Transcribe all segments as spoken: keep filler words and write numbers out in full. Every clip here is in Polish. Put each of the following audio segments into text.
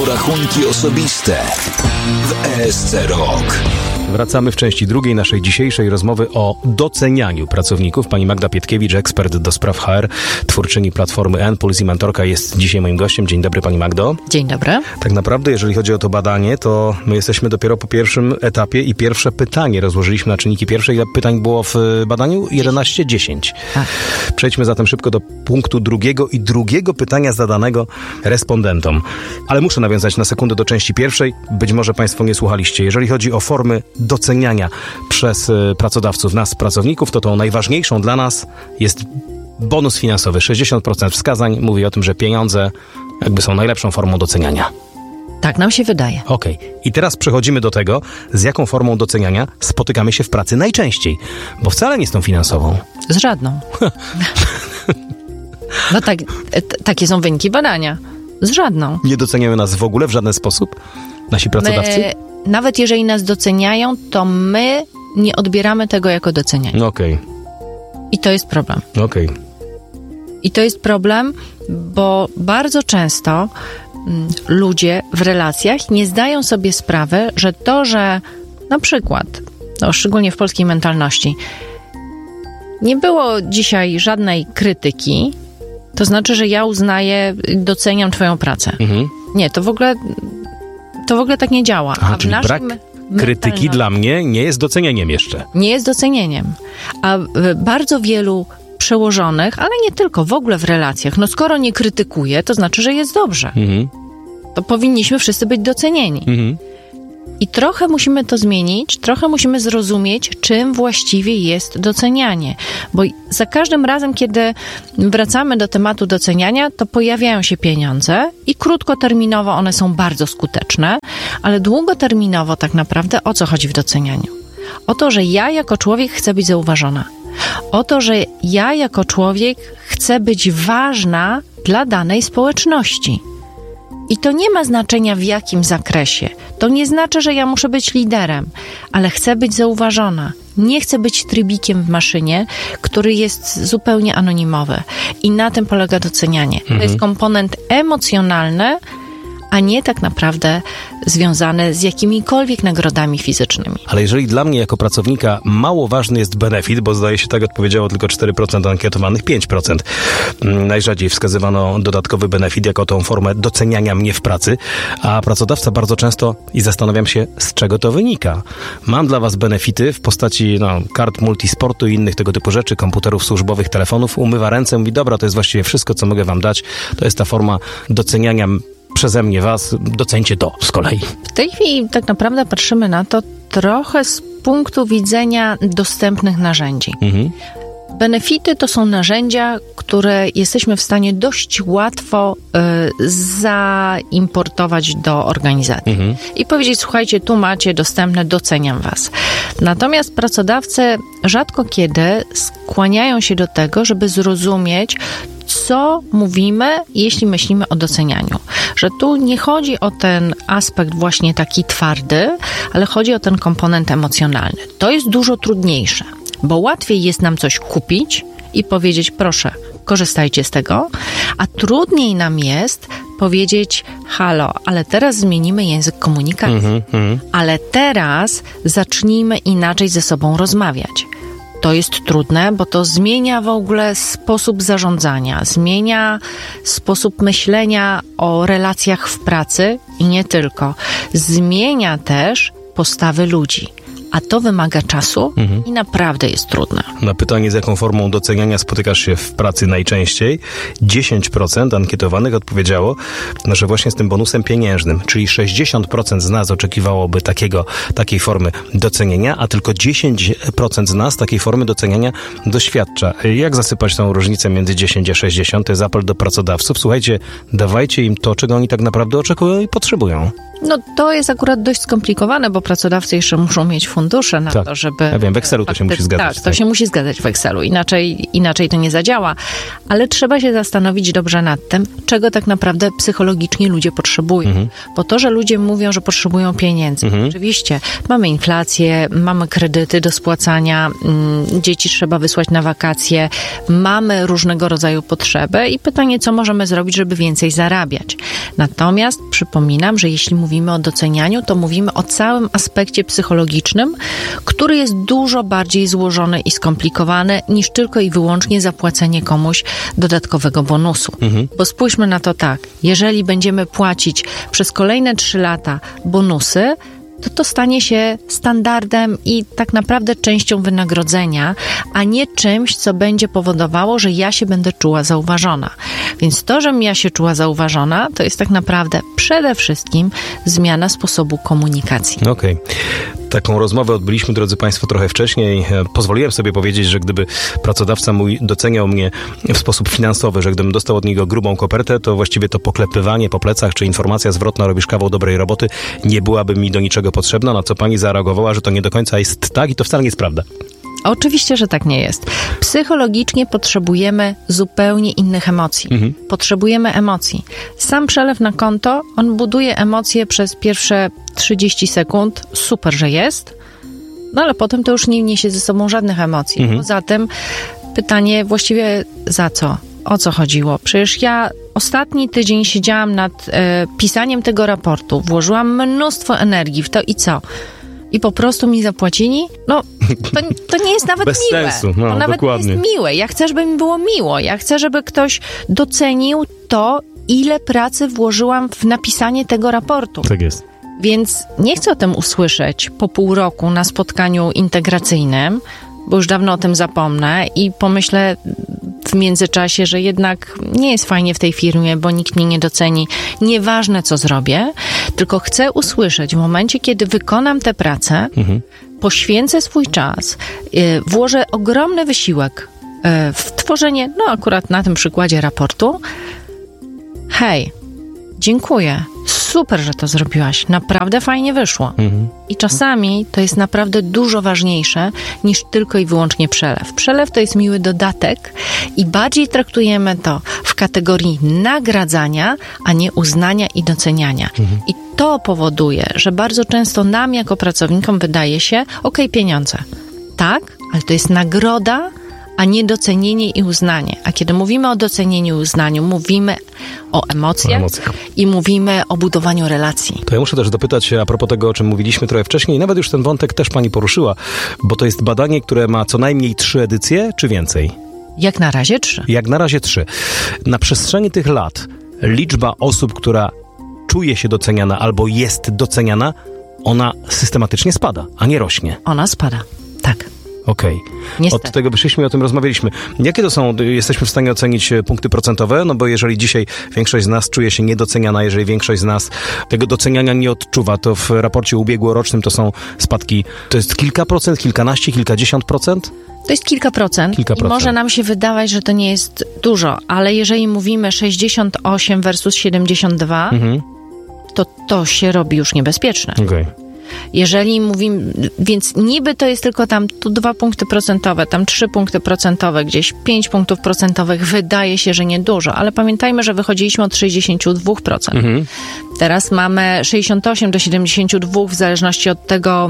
rachunki osobiste w E S C Rok. Wracamy w części drugiej naszej dzisiejszej rozmowy o docenianiu pracowników. Pani Magda Pietkiewicz, ekspert do spraw H R, twórczyni platformy N-Puls i mentorka, jest dzisiaj moim gościem. Dzień dobry, pani Magdo. Dzień dobry. Tak naprawdę, jeżeli chodzi o to badanie, to my jesteśmy dopiero po pierwszym etapie i pierwsze pytanie rozłożyliśmy na czynniki pierwsze. Ile pytań było w badaniu? jedenaście, dziesięć. Tak. Przejdźmy zatem szybko do punktu drugiego i drugiego pytania zadanego respondentom. Ale muszę nawiązać na sekundę do części pierwszej. Być może państwo nie słuchaliście. Jeżeli chodzi o formy doceniania przez pracodawców nas, pracowników, to tą najważniejszą dla nas jest bonus finansowy. sześćdziesiąt procent wskazań mówi o tym, że pieniądze jakby są najlepszą formą doceniania. Tak nam się wydaje. Okej. Okay. I teraz przechodzimy do tego, z jaką formą doceniania spotykamy się w pracy najczęściej. Bo wcale nie z tą finansową. Z żadną. No tak, t- takie są wyniki badania. Z żadną. Nie doceniają nas w ogóle w żaden sposób? Nasi pracodawcy? My, nawet jeżeli nas doceniają, to my nie odbieramy tego jako docenianie. No okej. Okay. I to jest problem. Okej. Okay. I to jest problem, bo bardzo często mm, ludzie w relacjach nie zdają sobie sprawy, że to, że na przykład, no, szczególnie w polskiej mentalności, nie było dzisiaj żadnej krytyki, to znaczy, że ja uznaję, doceniam twoją pracę. Mhm. Nie, to w ogóle to w ogóle tak nie działa. Aha, a w czyli brak krytyki dla mnie nie jest docenieniem jeszcze. Nie jest docenieniem. A bardzo wielu przełożonych, ale nie tylko, w ogóle w relacjach, no skoro nie krytykuje, to znaczy, że jest dobrze. Mhm. To powinniśmy wszyscy być docenieni. Mhm. I trochę musimy to zmienić, trochę musimy zrozumieć, czym właściwie jest docenianie. Bo za każdym razem, kiedy wracamy do tematu doceniania, to pojawiają się pieniądze i krótkoterminowo one są bardzo skuteczne, ale długoterminowo tak naprawdę o co chodzi w docenianiu? O to, że ja jako człowiek chcę być zauważona. O to, że ja jako człowiek chcę być ważna dla danej społeczności. I to nie ma znaczenia w jakim zakresie. To nie znaczy, że ja muszę być liderem, ale chcę być zauważona. Nie chcę być trybikiem w maszynie, który jest zupełnie anonimowy. I na tym polega docenianie. Mhm. To jest komponent emocjonalny, a nie tak naprawdę związane z jakimikolwiek nagrodami fizycznymi. Ale jeżeli dla mnie jako pracownika mało ważny jest benefit, bo zdaje się tak odpowiedziało tylko cztery procent ankietowanych, pięć procent. Najrzadziej wskazywano dodatkowy benefit jako tą formę doceniania mnie w pracy, a pracodawca bardzo często, i zastanawiam się, z czego to wynika. Mam dla was benefity w postaci no, kart multisportu i innych tego typu rzeczy, komputerów służbowych, telefonów, umywa ręce, mówi dobra, to jest właściwie wszystko, co mogę wam dać. To jest ta forma doceniania przeze mnie was, doceńcie to z kolei. W tej chwili tak naprawdę patrzymy na to trochę z punktu widzenia dostępnych narzędzi. Mhm. Benefity to są narzędzia, które jesteśmy w stanie dość łatwo y, zaimportować do organizacji. Mhm. I powiedzieć, słuchajcie, tu macie dostępne, doceniam was. Natomiast pracodawcy rzadko kiedy skłaniają się do tego, żeby zrozumieć, co mówimy, jeśli myślimy o docenianiu. Że tu nie chodzi o ten aspekt właśnie taki twardy, ale chodzi o ten komponent emocjonalny. To jest dużo trudniejsze, bo łatwiej jest nam coś kupić i powiedzieć, proszę, korzystajcie z tego, a trudniej nam jest powiedzieć, halo, ale teraz zmienimy język komunikacji, mm-hmm, mm. ale teraz zacznijmy inaczej ze sobą rozmawiać. To jest trudne, bo to zmienia w ogóle sposób zarządzania, zmienia sposób myślenia o relacjach w pracy i nie tylko. Zmienia też postawy ludzi. A to wymaga czasu mhm. i naprawdę jest trudne. Na pytanie, z jaką formą doceniania spotykasz się w pracy najczęściej, dziesięć procent ankietowanych odpowiedziało, że właśnie z tym bonusem pieniężnym, czyli sześćdziesiąt procent z nas oczekiwałoby takiego, takiej formy docenienia, a tylko dziesięć procent z nas takiej formy doceniania doświadcza. Jak zasypać tą różnicę między dziesięć a sześćdziesiąt? To jest apel do pracodawców. Słuchajcie, dawajcie im to, czego oni tak naprawdę oczekują i potrzebują. No to jest akurat dość skomplikowane, bo pracodawcy jeszcze muszą mieć fundusze na tak. to, żeby... Ja wiem, w Excelu to się musi zgadzać. Tak, to tak. się musi zgadzać w Excelu, inaczej, inaczej to nie zadziała. Ale trzeba się zastanowić dobrze nad tym, czego tak naprawdę psychologicznie ludzie potrzebują. Mhm. Bo to, że ludzie mówią, że potrzebują pieniędzy, mhm. oczywiście mamy inflację, mamy kredyty do spłacania, m, dzieci trzeba wysłać na wakacje, mamy różnego rodzaju potrzeby i pytanie, co możemy zrobić, żeby więcej zarabiać. Natomiast przypominam, że jeśli mówimy o docenianiu, to mówimy o całym aspekcie psychologicznym, który jest dużo bardziej złożony i skomplikowany niż tylko i wyłącznie zapłacenie komuś dodatkowego bonusu. Mhm. Bo spójrzmy na to tak, jeżeli będziemy płacić przez kolejne trzy lata bonusy, to to stanie się standardem i tak naprawdę częścią wynagrodzenia, a nie czymś, co będzie powodowało, że ja się będę czuła zauważona. Więc to, że ja się czuła zauważona, to jest tak naprawdę przede wszystkim zmiana sposobu komunikacji. Okej. Okay. Taką rozmowę odbyliśmy, drodzy Państwo, trochę wcześniej. Pozwoliłem sobie powiedzieć, że gdyby pracodawca mój doceniał mnie w sposób finansowy, że gdybym dostał od niego grubą kopertę, to właściwie to poklepywanie po plecach, czy informacja zwrotna, robisz kawał dobrej roboty, nie byłaby mi do niczego potrzebna, na co pani zareagowała, że to nie do końca jest tak i to wcale nie jest prawda. Oczywiście, że tak nie jest. Psychologicznie potrzebujemy zupełnie innych emocji. Mhm. Potrzebujemy emocji. Sam przelew na konto, on buduje emocje przez pierwsze trzydzieści sekund. Super, że jest. No ale potem to już nie niesie ze sobą żadnych emocji. Mhm. Poza tym pytanie właściwie za co? O co chodziło? Przecież ja ostatni tydzień siedziałam nad e, pisaniem tego raportu. Włożyłam mnóstwo energii w to i co? I po prostu mi zapłacili? No, to, to nie jest nawet Bez miłe. sensu. No, to nawet dokładnie. nie jest miłe. Ja chcę, żeby mi było miło. Ja chcę, żeby ktoś docenił to, ile pracy włożyłam w napisanie tego raportu. Tak jest. Więc nie chcę o tym usłyszeć po pół roku na spotkaniu integracyjnym, bo już dawno o tym zapomnę i pomyślę w międzyczasie, że jednak nie jest fajnie w tej firmie, bo nikt mnie nie doceni. Nieważne, co zrobię, tylko chcę usłyszeć w momencie, kiedy wykonam tę pracę, mhm. poświęcę swój czas, yy, włożę ogromny wysiłek yy, w tworzenie, no akurat na tym przykładzie raportu. Hej, dziękuję. Super, że to zrobiłaś. Naprawdę fajnie wyszło. Mhm. I czasami to jest naprawdę dużo ważniejsze niż tylko i wyłącznie przelew. Przelew to jest miły dodatek i bardziej traktujemy to w kategorii nagradzania, a nie uznania i doceniania. Mhm. I to powoduje, że bardzo często nam jako pracownikom wydaje się, okej, pieniądze. Tak, ale to jest nagroda, a nie docenienie i uznanie. A kiedy mówimy o docenieniu i uznaniu, mówimy o emocjach, o emocjach i mówimy o budowaniu relacji. To ja muszę też dopytać a propos tego, o czym mówiliśmy trochę wcześniej, nawet już ten wątek też pani poruszyła, bo to jest badanie, które ma co najmniej trzy edycje, czy więcej? Jak na razie trzy. Jak na razie trzy. Na przestrzeni tych lat liczba osób, która czuje się doceniana albo jest doceniana, ona systematycznie spada, a nie rośnie. Ona spada, tak. Okej. Okay. Od tego wyszliśmy i o tym rozmawialiśmy. Jakie to są, jesteśmy w stanie ocenić punkty procentowe? No bo jeżeli dzisiaj większość z nas czuje się niedoceniana, jeżeli większość z nas tego doceniania nie odczuwa, to w raporcie ubiegłorocznym to są spadki, to jest kilka procent, kilkanaście, kilkadziesiąt procent? To jest kilka procent. Kilka procent. I może nam się wydawać, że to nie jest dużo, ale jeżeli mówimy sześćdziesiąt osiem versus siedemdziesiąt dwa, mhm. to to się robi już niebezpieczne. Okej. Okay. Jeżeli mówimy, więc niby to jest tylko tam tu dwa punkty procentowe, tam trzy punkty procentowe, gdzieś pięć punktów procentowych, wydaje się, że niedużo, ale pamiętajmy, że wychodziliśmy od sześćdziesiąt dwa procent. Mhm. Teraz mamy sześćdziesiąt osiem do siedemdziesiąt dwa w zależności od tego,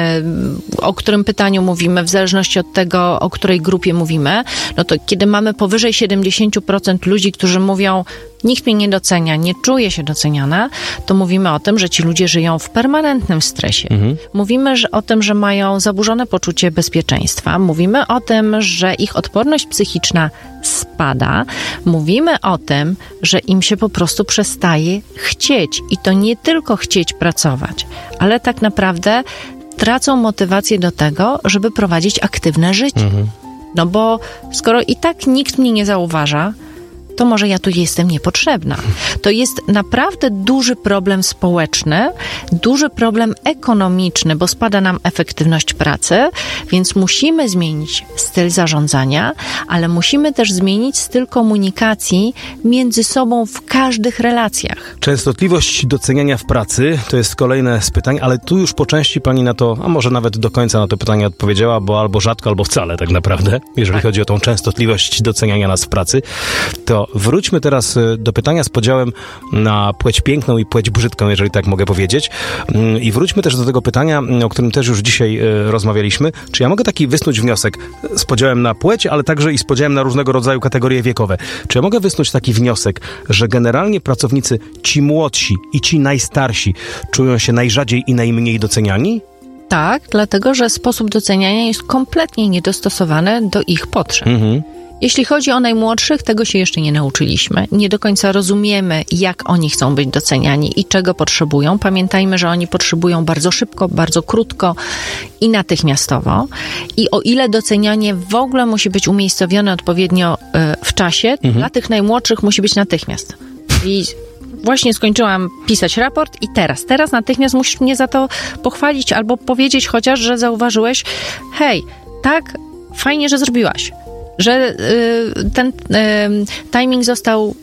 o którym pytaniu mówimy, w zależności od tego, o której grupie mówimy, no to kiedy mamy powyżej siedemdziesiąt procent ludzi, którzy mówią, nikt mnie nie docenia, nie czuję się doceniana, to mówimy o tym, że ci ludzie żyją w permanentnym stresie. Mhm. Mówimy że, o tym, że mają zaburzone poczucie bezpieczeństwa. Mówimy o tym, że ich odporność psychiczna spada. Mówimy o tym, że im się po prostu przestaje chcieć. I to nie tylko chcieć pracować, ale tak naprawdę tracą motywację do tego, żeby prowadzić aktywne życie. Mhm. No bo skoro i tak nikt mnie nie zauważa, to może ja tu jestem niepotrzebna. To jest naprawdę duży problem społeczny, duży problem ekonomiczny, bo spada nam efektywność pracy, więc musimy zmienić styl zarządzania, ale musimy też zmienić styl komunikacji między sobą w każdych relacjach. Częstotliwość doceniania w pracy to jest kolejne z pytań, ale tu już po części pani na to, a może nawet do końca na to pytanie odpowiedziała, bo albo rzadko, albo wcale tak naprawdę, jeżeli chodzi o tą częstotliwość doceniania nas w pracy. To wróćmy teraz do pytania z podziałem na płeć piękną i płeć brzydką, jeżeli tak mogę powiedzieć. I wróćmy też do tego pytania, o którym też już dzisiaj rozmawialiśmy. Czy ja mogę taki wysnuć wniosek z podziałem na płeć, ale także i z podziałem na różnego rodzaju kategorie wiekowe? Czy ja mogę wysnuć taki wniosek, że generalnie pracownicy, ci młodsi i ci najstarsi czują się najrzadziej i najmniej doceniani? Tak, dlatego że sposób doceniania jest kompletnie niedostosowany do ich potrzeb. Mhm. Jeśli chodzi o najmłodszych, tego się jeszcze nie nauczyliśmy. Nie do końca rozumiemy, jak oni chcą być doceniani i czego potrzebują. Pamiętajmy, że oni potrzebują bardzo szybko, bardzo krótko i natychmiastowo. I o ile docenianie w ogóle musi być umiejscowione odpowiednio y, w czasie, mhm. dla tych najmłodszych musi być natychmiast. I właśnie skończyłam pisać raport i teraz, teraz natychmiast musisz mnie za to pochwalić albo powiedzieć chociaż, że zauważyłeś, hej, tak, fajnie, że zrobiłaś. Że y, ten y, timing został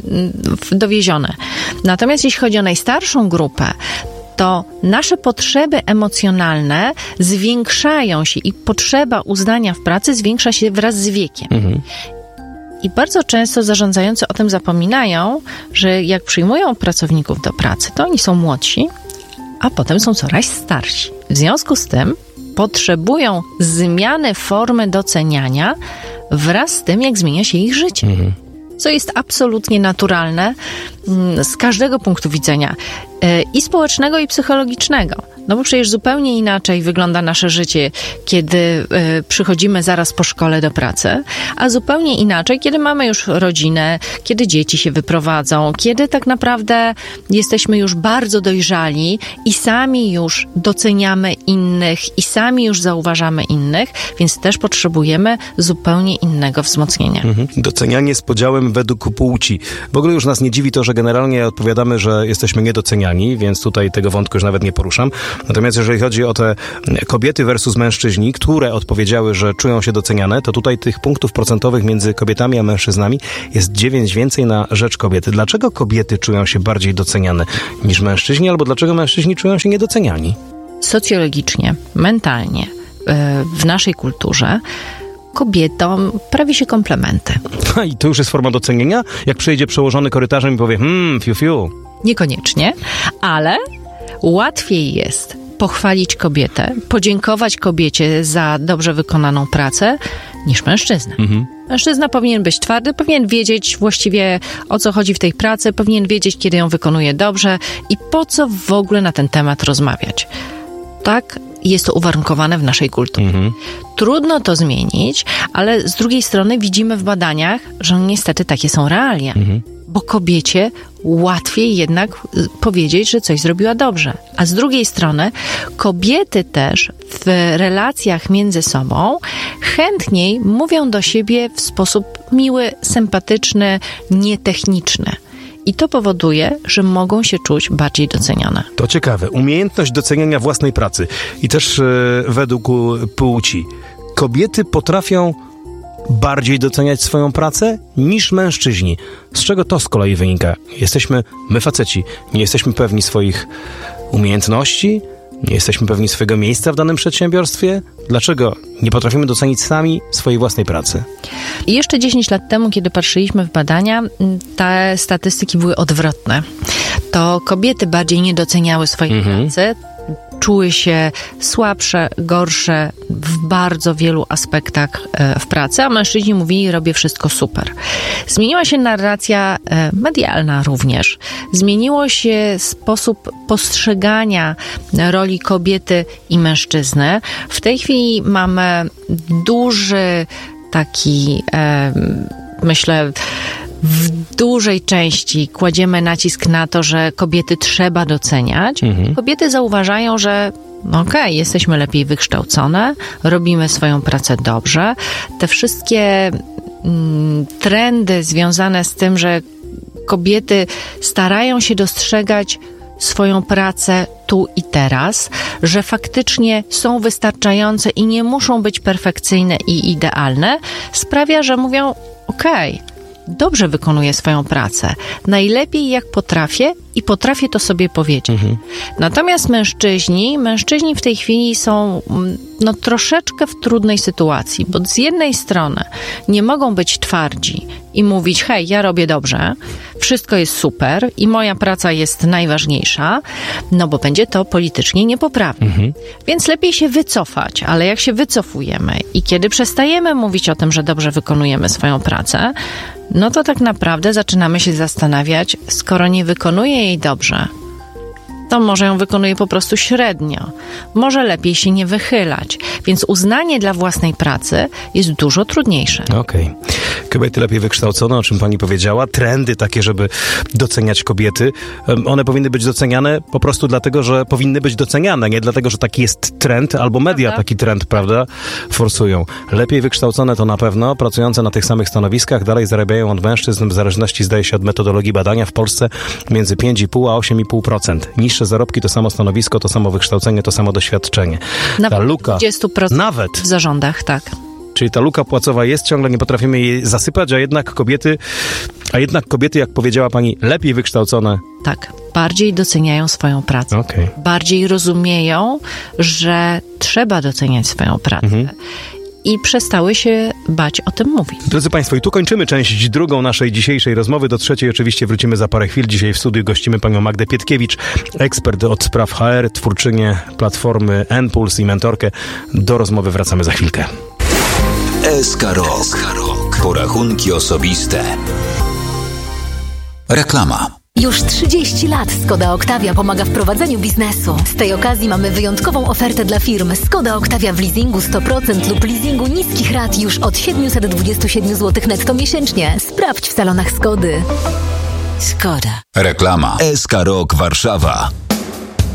y, dowieziony. Natomiast jeśli chodzi o najstarszą grupę, to nasze potrzeby emocjonalne zwiększają się i potrzeba uznania w pracy zwiększa się wraz z wiekiem. Mhm. I bardzo często zarządzający o tym zapominają, że jak przyjmują pracowników do pracy, to oni są młodsi, a potem są coraz starsi. W związku z tym potrzebują zmiany formy doceniania wraz z tym, jak zmienia się ich życie. Mhm. Co jest absolutnie naturalne z każdego punktu widzenia i społecznego, i psychologicznego. No bo przecież zupełnie inaczej wygląda nasze życie, kiedy y, przychodzimy zaraz po szkole do pracy, a zupełnie inaczej, kiedy mamy już rodzinę, kiedy dzieci się wyprowadzą, kiedy tak naprawdę jesteśmy już bardzo dojrzali i sami już doceniamy innych i sami już zauważamy innych, więc też potrzebujemy zupełnie innego wzmocnienia. Mhm. Docenianie z podziałem według płci. W ogóle już nas nie dziwi to, że generalnie odpowiadamy, że jesteśmy niedoceniani, więc tutaj tego wątku już nawet nie poruszam. Natomiast jeżeli chodzi o te kobiety versus mężczyźni, które odpowiedziały, że czują się doceniane, to tutaj tych punktów procentowych między kobietami a mężczyznami jest dziewięć więcej na rzecz kobiety. Dlaczego kobiety czują się bardziej doceniane niż mężczyźni, albo dlaczego mężczyźni czują się niedoceniani? Socjologicznie, mentalnie, w naszej kulturze kobietom prawi się komplementy. A i to już jest forma docenienia? Jak przejdzie przełożony korytarzem i powie hmm, fiu, fiu. Niekoniecznie, ale łatwiej jest pochwalić kobietę, podziękować kobiecie za dobrze wykonaną pracę niż mężczyzna. Mhm. Mężczyzna powinien być twardy, powinien wiedzieć właściwie o co chodzi w tej pracy, powinien wiedzieć, kiedy ją wykonuje dobrze i po co w ogóle na ten temat rozmawiać. Tak jest to uwarunkowane w naszej kulturze. Mhm. Trudno to zmienić, ale z drugiej strony widzimy w badaniach, że niestety takie są realia. Mhm. Bo kobiecie łatwiej jednak powiedzieć, że coś zrobiła dobrze. A z drugiej strony kobiety też w relacjach między sobą chętniej mówią do siebie w sposób miły, sympatyczny, nietechniczny. I to powoduje, że mogą się czuć bardziej docenione. To ciekawe. Umiejętność doceniania własnej pracy. I też e, według płci. Kobiety potrafią bardziej doceniać swoją pracę niż mężczyźni. Z czego to z kolei wynika? Jesteśmy, my faceci, nie jesteśmy pewni swoich umiejętności, nie jesteśmy pewni swojego miejsca w danym przedsiębiorstwie. Dlaczego nie potrafimy docenić sami swojej własnej pracy? I jeszcze dziesięć lat temu, kiedy patrzyliśmy w badania, te statystyki były odwrotne. To kobiety bardziej nie doceniały swojej mhm. pracy, czuły się słabsze, gorsze w bardzo wielu aspektach w pracy, a mężczyźni mówili, robię wszystko super. Zmieniła się narracja medialna również. Zmieniło się sposób postrzegania roli kobiety i mężczyzny. W tej chwili mamy duży taki, myślę, w dużej części kładziemy nacisk na to, że kobiety trzeba doceniać. Mhm. Kobiety zauważają, że okej, okay, jesteśmy lepiej wykształcone, robimy swoją pracę dobrze. Te wszystkie mm, trendy związane z tym, że kobiety starają się dostrzegać swoją pracę tu i teraz, że faktycznie są wystarczające i nie muszą być perfekcyjne i idealne, sprawia, że mówią, okej, okay, dobrze wykonuję swoją pracę, najlepiej jak potrafię i potrafię to sobie powiedzieć. Mhm. Natomiast mężczyźni, mężczyźni w tej chwili są no, troszeczkę w trudnej sytuacji, bo z jednej strony nie mogą być twardzi i mówić, hej, ja robię dobrze, wszystko jest super i moja praca jest najważniejsza, no bo będzie to politycznie niepoprawne. Mhm. Więc lepiej się wycofać, ale jak się wycofujemy i kiedy przestajemy mówić o tym, że dobrze wykonujemy swoją pracę, no to tak naprawdę zaczynamy się zastanawiać, skoro nie wykonuję jej dobrze, to może ją wykonuje po prostu średnio. Może lepiej się nie wychylać. Więc uznanie dla własnej pracy jest dużo trudniejsze. Okej. Okay. Kobiety lepiej wykształcone, o czym pani powiedziała. Trendy takie, żeby doceniać kobiety. One powinny być doceniane po prostu dlatego, że powinny być doceniane. Nie dlatego, że taki jest trend, albo media prawda? Taki trend, prawda, forsują. Lepiej wykształcone to na pewno, pracujące na tych samych stanowiskach, dalej zarabiają od mężczyzn, w zależności zdaje się od metodologii badania w Polsce, między pięć i pół a osiem i pół procent. Niższe zarobki, to samo stanowisko, to samo wykształcenie, to samo doświadczenie. Nawet ta luka, dwadzieścia procent nawet w zarządach, tak. Czyli ta luka płacowa jest, ciągle nie potrafimy jej zasypać, a jednak kobiety, a jednak kobiety, jak powiedziała pani, lepiej wykształcone. Tak, bardziej doceniają swoją pracę. Okay. Bardziej rozumieją, że trzeba doceniać swoją pracę. Mhm. I przestały się bać o tym mówić. Drodzy Państwo, i tu kończymy część drugą naszej dzisiejszej rozmowy. Do trzeciej oczywiście wrócimy za parę chwil. Dzisiaj w studiu gościmy panią Magdę Pietkiewicz, ekspert od spraw H R, twórczynię platformy N-Puls i mentorkę. Do rozmowy wracamy za chwilkę. S K Rok. Porachunki osobiste. Reklama. Już trzydzieści lat Skoda Octavia pomaga w prowadzeniu biznesu. Z tej okazji mamy wyjątkową ofertę dla firm. Skoda Octavia w leasingu sto procent lub leasingu niskich rat już od siedemset dwadzieścia siedem złotych netto miesięcznie. Sprawdź w salonach Skody. Skoda. Reklama. S K Rok Warszawa.